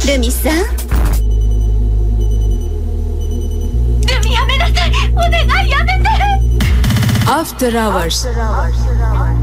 ルミさん。ルミ、やめなさい。お願い、やめて。 アフターアワーズ。